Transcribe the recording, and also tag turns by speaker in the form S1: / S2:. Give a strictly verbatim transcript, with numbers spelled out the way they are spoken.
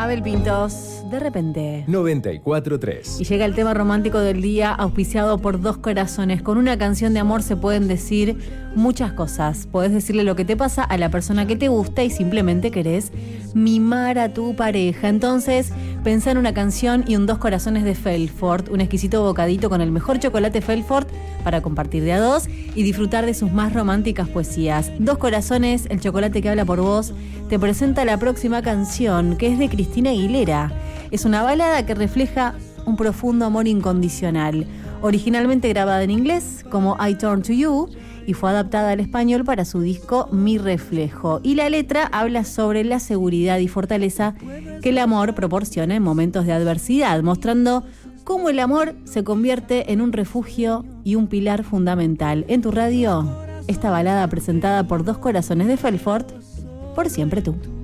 S1: Abel Pintos, de repente.
S2: noventa y cuatro tres.
S1: Y llega el tema romántico del día, auspiciado por Dos Corazones. Con una canción de amor se pueden decir muchas cosas. Podés decirle lo que te pasa a la persona que te gusta y simplemente querés mimar a tu pareja. Entonces, pensá en una canción y un Dos Corazones de Felfort, un exquisito bocadito con el mejor chocolate Felfort para compartir de a dos y disfrutar de sus más románticas poesías. Dos Corazones, el chocolate que habla por vos, te presenta la próxima canción, que es de Cristina Aguilera. Es una balada que refleja un profundo amor incondicional, originalmente grabada en inglés como I Turn to You y fue adaptada al español para su disco Mi Reflejo. Y la letra habla sobre la seguridad y fortaleza que el amor proporciona en momentos de adversidad, mostrando cómo el amor se convierte en un refugio y un pilar fundamental. En tu radio, esta balada presentada por Dos Corazones de Felfort, Por Siempre Tú.